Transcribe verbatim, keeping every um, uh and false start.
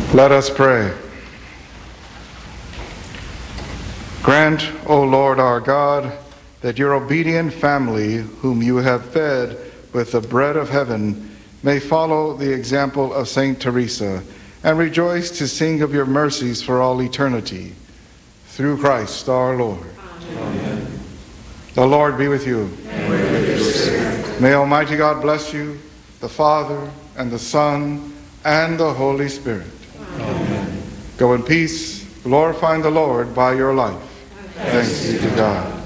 Let us pray. Grant, O Lord our God, that your obedient family, whom you have fed with the bread of heaven, may follow the example of Saint Teresa and rejoice to sing of your mercies for all eternity. Through Christ our Lord. Amen. The Lord be with you. And with your spirit. May Almighty God bless you, the Father, and the Son, and the Holy Spirit. Amen. Go in peace, glorifying the Lord by your life. Thanks be to God.